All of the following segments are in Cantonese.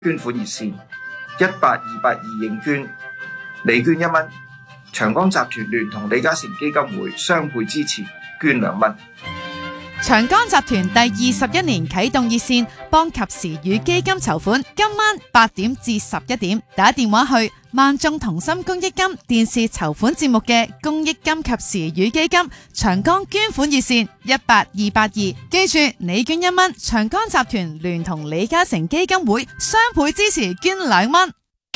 捐款熱線18282認捐，你捐1蚊，長江集團聯同李嘉誠基金會雙倍支持，捐2蚊。 長江集團第21年啟動熱線，幫及時雨基金籌款。今晚8點至11點，打電話去萬眾同心公益金電視籌款節目嘅公益金及時雨基金長江捐款熱線18282。記住，你捐1蚊，長江集團聯同李嘉誠基金會雙倍支持，捐2蚊。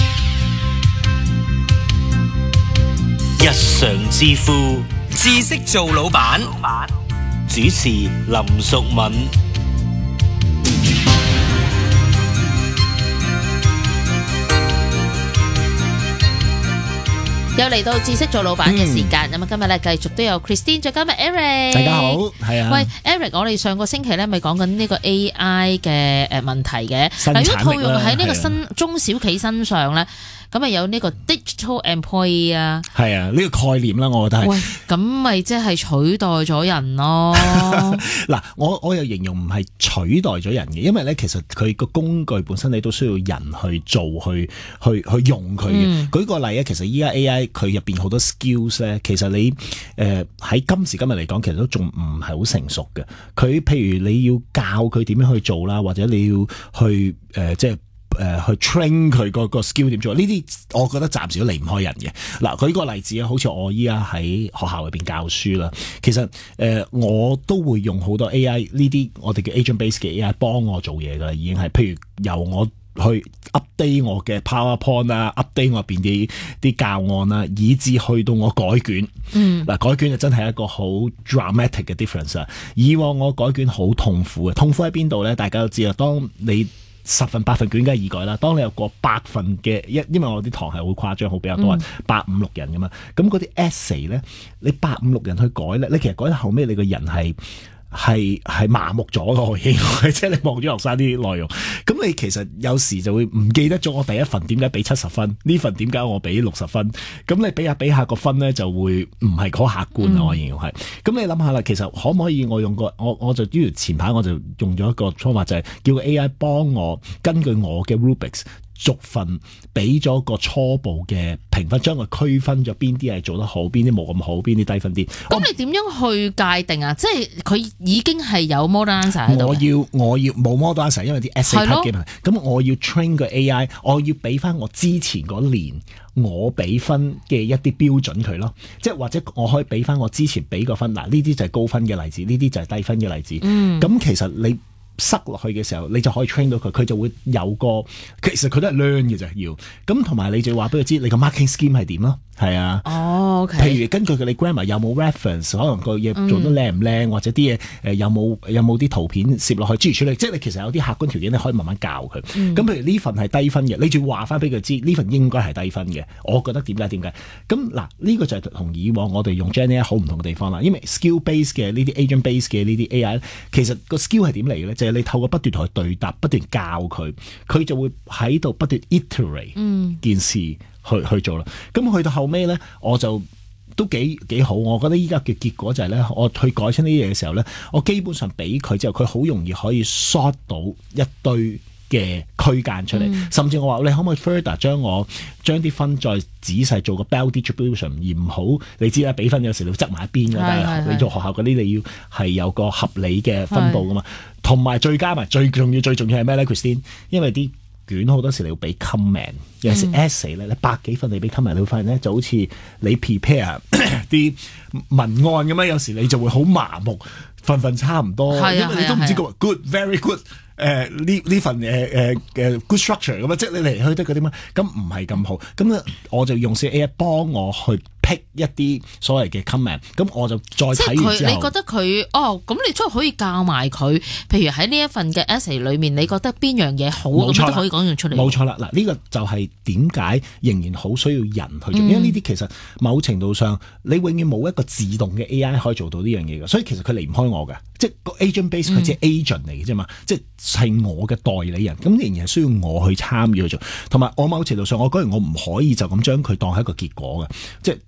日常致富，知識做老闆。主持林淑敏。 又嚟到知識做老闆嘅時間，咁今日咧繼續都有 Christine， 再加埋 Eric。 大家好，係啊。 喂 ，Eric， 我哋上個星期咧咪講緊呢個 AI 嘅問題嘅。 嗱， 如果套用喺呢個中小企身上咧，咁咪有呢個 digital employee 啊。 係啊，呢個概念啦，我覺得係。 喂，咁咪即係取代咗人咯。 嗱，我又形容唔係取代咗人嘅，因為咧其實佢個工具本身你都需要人去做，去用佢嘅。舉個例咧，其實依家 AI 佢入邊好多 skills 咧，其實你喺今時今日嚟講，其實都仲唔係好成熟嘅。佢譬如你要教佢點樣去做啦，或者你要去去 train 佢個 skill 點做，呢啲我覺得暫時都離唔開人嘅。嗱，舉個例子啊，好似我依家喺學校入邊教書啦，其實我都會用好多 AI 呢啲我哋嘅 agent base 嘅 AI 幫我做嘢噶啦，已經係譬如由我去 update 我嘅 PowerPoint 啊，update 我入邊啲教案啦，以至去到我改卷。嗱，改卷就真係一個好 dramatic 嘅 difference 啊！以往我改卷好痛苦嘅，痛苦喺邊度咧？大家都知啊，當你10份8份卷梗係易改啦。當你有過8份嘅因為我啲堂係好誇張，好比較多人，8、5、6人噶嘛。咁嗰啲 essay 咧，你8、5、6人去改咧，你其實改到後尾，你個人係麻木咗咯，即係你望咗學生啲內容，咁你其實有時就會唔記得咗我第一份點解俾70分，呢份點解我俾60分，咁你比下個分咧就會唔係好客觀啊，我形容係。咁你諗下啦，其實可唔可以我用我就呢條前排我就用咗一個方法，就係叫個 AI 幫我根據我嘅 rubrics逐份俾咗個初步嘅評分，將佢區分咗邊啲係做得好，邊啲冇咁好，邊啲低分啲。 咁你點樣去界定啊？即係佢已經係有 model answer 喺度。 我要冇 model answer， 因為啲 essay type 嘅問題。咁我要 train 個 AI， 我要俾翻我之前嗰年我俾分嘅一啲標準佢咯。即係或者我可以俾翻我之前俾個分。嗱，呢啲就係高分嘅例子，呢啲就係低分嘅例子。咁其實你塞落去嘅時候，你就可以 train 到佢，佢就會有個，其實佢都係 learn 嘅啫，要咁同埋你就話俾佢知你個 marking scheme 係點咯，係啊。 OK。 譬如根據佢你 grammar 有冇 reference， 可能個嘢做得靚唔靚，或者啲嘢有冇啲圖片攝落去，諸如此類，即係你其實有啲客觀條件你可以慢慢教佢。咁譬如呢份係低分嘅，你就要話翻俾佢知呢份應該係低分嘅。我覺得點解？咁嗱，呢個就係同以往我哋用 Gen AI 好唔同嘅地方啦。因為 skill base 嘅呢啲 agent base 嘅呢啲 AI， 其實個 skill 係點嚟嘅咧？就係你透過不斷同佢對答，不斷教佢，佢就會喺度不斷 iterate 件事去做啦。咁去到後尾咧，我就都幾好。我覺得依家嘅結果就係咧，我去改親呢啲嘢嘅時候咧，我基本上俾佢之後，佢好容易可以 sort 到一堆嘅區間出嚟，甚至我話你可唔可以 further 將啲分再仔細做個 bell distribution， 而唔好你知啦，俾分有時你會側埋一邊嘅，但係你做學校嗰啲你要係有個合理嘅分佈噶嘛。同埋最加埋最重要係咩咧 Christine？ 因為啲卷好多時你要俾 comment， 有時 essay 咧，你100幾分你俾 comment， 你會發現咧就好似你 prepare 啲文案咁樣，有時你就會好麻木，份差唔多，因為你都唔知個 good very good。呢份good structure 咁啊，即係你嚟去得嗰啲乜，咁唔係咁好，咁咧我就用 AI 幫我去 pick 一啲所謂嘅 comment， 咁我就再睇完之後， 你覺得佢咁你出可以教埋佢，譬如喺呢一份嘅 essay 裏面，你覺得邊樣嘢好，咁都可以講咗出嚟。 冇錯啦，嗱呢個就係點解仍然好需要人去做，因為呢啲其實某程度上你永遠冇一個自動嘅 AI 可以做到呢樣嘢嘅，所以其實佢離唔開我嘅，即係個 agent base 佢只係 agent 嚟嘅啫嘛，即係我嘅代理人，咁仍然係需要我去參與去做，同埋我某程度上我覺得我唔可以就咁將佢當係一個結果嘅，即係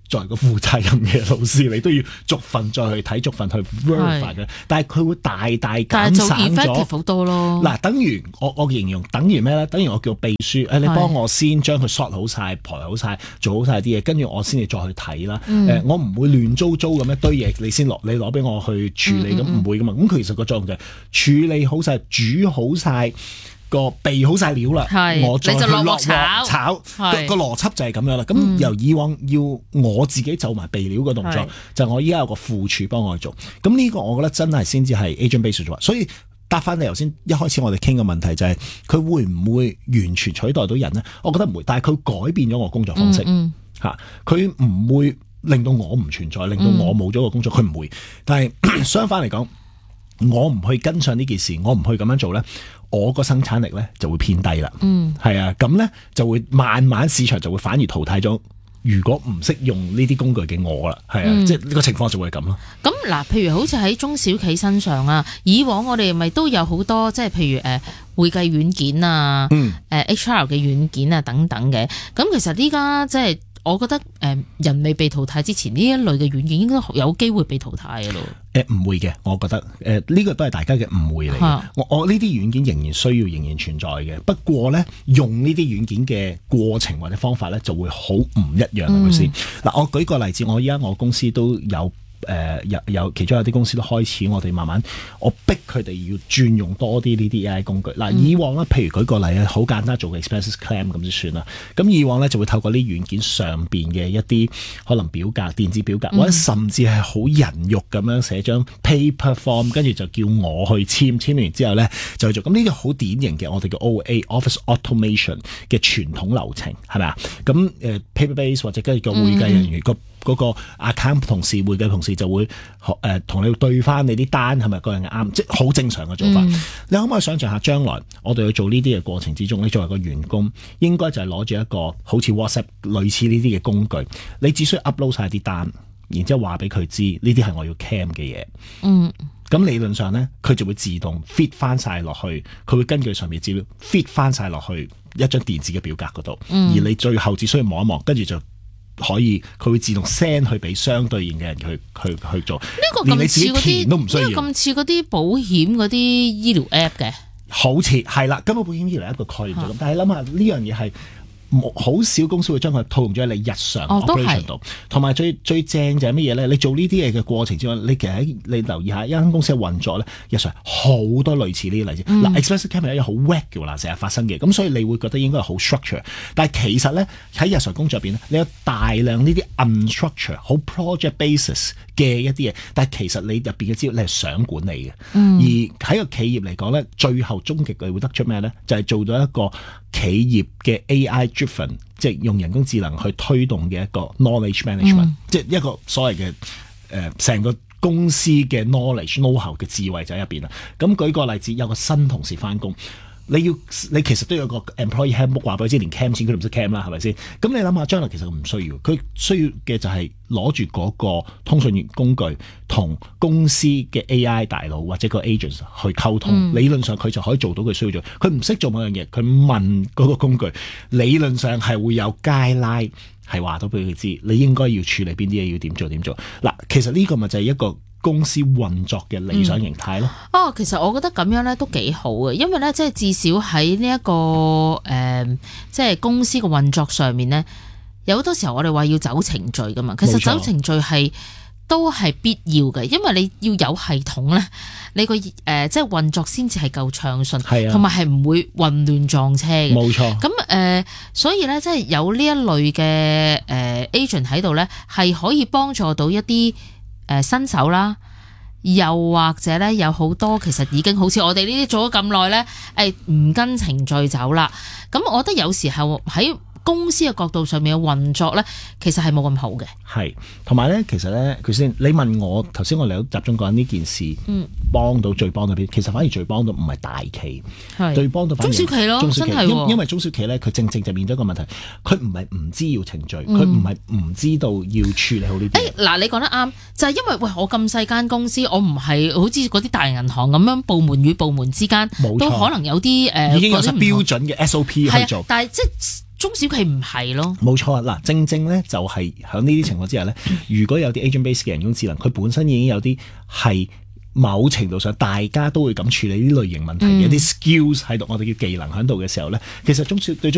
作為個負責任嘅老師，你都要逐份再去睇，逐份去 verify 嘅。但係佢會大大減省咗。 但係做 effective 好多咯。 嗱，等於我形容，等於咩咧？等於我叫秘書，你幫我先將佢 sort 好晒、排好晒、做好晒啲嘢，跟住我先至再去睇啦。我唔會亂糟糟咁一堆嘢，你攞俾我去處理，咁唔會噶嘛。咁其實個作用就係處理好晒、煮好晒。備好晒料啦，我再去落鑊炒，個邏輯就係咁樣啦。咁由以往要我自己就埋備料個動作，就我依家有個副廚幫我去做。咁呢個我覺得真係先至係 agent based 做。所以答翻你頭先一開始我哋傾嘅問題就係佢會唔會完全取代到人呢？我覺得唔會，但係佢改變咗我工作方式嚇，佢唔會令到我唔存在，令到我冇咗個工作，佢唔會。但係相反嚟講，我唔去跟上呢件事，我唔去咁樣做呢，我個生產力咧就會偏低啦。係啊，咁咧就會慢慢市場就會反而淘汰咗。如果唔識用呢啲工具嘅我啦，係啊，即係呢個情況就會係咁咯。 咁嗱，譬如好似喺中小企身上啊，以往我哋咪都有好多即係譬如會計軟件啊，HR 嘅軟件啊等等嘅。咁其實呢家即係我覺得人未被淘汰之前，呢一類嘅軟件應該有機會被淘汰嘅咯。 唔會嘅，我覺得呢個都係大家嘅誤會嚟嘅。我呢啲軟件仍然存在嘅，不過咧用呢啲軟件嘅過程或者方法咧就會好唔一樣係咪先？嗱，我舉個例子，我依家我公司都有。有其中有啲公司都開始，我哋慢慢我逼佢哋要轉用多啲呢啲 AI 工具。嗱，以往咧，譬如舉個例啊，好簡單做個 expenses claim 咁就算啦。咁以往咧就會透過呢軟件上邊嘅一啲可能表格、電子表格，或者甚至係好人肉咁樣寫張 paper form， 跟住就叫我去簽完之後咧就去做。咁呢個好典型嘅我哋嘅 OA Office Automation 嘅傳統流程係咪啊？咁paper base 或者跟住個會計人員嗰個 account 同事、會計同事就會同你對翻你啲單係咪個人啱，即係好正常嘅做法。你可唔可以想象下將來我哋去做呢啲嘅過程之中，你作為個員工應該就係攞住一個好似 WhatsApp 類似呢啲嘅工具，你只需要 upload 晒啲單，然之後話俾佢知呢啲係我要 cam 嘅嘢。咁理論上咧，佢就會自動 fit 翻晒落去，佢會根據上面資料 fit 翻晒落去一張電子嘅表格嗰度，而你最後只需要望一望，跟住就可以，佢會自動 send 去俾相對應嘅人去做。呢個連你自己填都唔需要。呢個咁似嗰啲保險嗰啲醫療 app 嘅，好似係啦。根本保險醫療一個概念就咁，但係諗下呢樣嘢係好少公司會將佢套用咗喺你日常 operation 度。同埋最正就係乜嘢咧？你做呢啲嘢嘅過程之中，你其實你留意下一間公司嘅運作咧，日常好多類似呢啲例子。嗱，expense account 係一樣好 regular 成日發生嘅，咁所以你會覺得應該係好 structure。但係其實咧喺日常工作入邊咧，你有大量呢啲 unstructure 好 project basis 嘅一啲嘢，但係其實你入邊嘅資料你係想管理嘅。而喺個企業嚟講咧，最後終極佢會得出咩咧？就係做到一個企業嘅 AI driven， 即係用人工智能去推動嘅一個 knowledge management，即係一個所謂嘅成個公司嘅 knowledge know-how 嘅智慧就喺入邊啦。咁舉個例子，有個新同事翻工，你其實都有個 employee handbook 話俾佢知，連 cam 錢佢都唔識 cam 啦，係咪先？咁你諗下，將來其實唔需要，佢需要嘅就係攞住嗰個通訊工具同公司嘅 AI 大佬或者個 agents 去溝通。理論上佢就可以做到佢需要做。佢唔識做某樣嘢，佢問嗰個工具，理論上係會有 guideline 係話到俾佢知，你應該要處理邊啲嘢，要點做。嗱，其實呢個咪就係一個公司運作嘅理想形態咯。 其實我覺得咁樣咧都幾好嘅，因為咧即係至少喺呢一個即係公司嘅運作上面咧，有好多時候我哋話要走程序噶嘛。其實走程序都係必要嘅，因為你要有系統咧，你個即係運作先至係夠暢順，同埋係唔會混亂撞車嘅。冇錯。咁所以咧，即係有呢一類嘅agent 喺度咧，係可以幫助到一啲新手啦，又或者咧有好多其實已經好似我哋呢啲做咗咁耐咧，唔跟程序走啦。咁我覺得有時候喺公司嘅角度上面嘅運作咧，其實係冇咁好嘅。係，同埋咧，其實咧，佢先你問我頭先，我哋都集中講呢件事，最幫到邊？其實反而最幫到唔係大企，最幫到中小企咯，真係。因為中小企咧，佢正就面對一個問題，佢唔係唔知要程序，佢唔係唔知道要處理好呢啲。嗱，你講得啱，就係因為我咁細間公司，我唔係好似嗰啲大銀行咁樣部門與部門之間都可能有啲已經有標準嘅 SOP 去做， 但係即係中小企唔係咯。 冇錯啊！嗱，正正咧就係喺呢啲情況之下咧，如果有啲 agent base 嘅人工智能，佢本身已經有啲係某程度上大家都會咁處理呢類型問題嘅一啲 skills 喺度，我哋叫技能喺度嘅時候咧，其實對中